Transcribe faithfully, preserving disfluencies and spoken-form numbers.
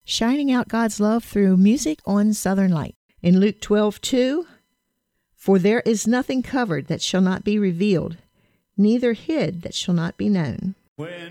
shining out God's love through music on Southern Light. In Luke twelve two, for there is nothing covered that shall not be revealed, neither hid that shall not be known. When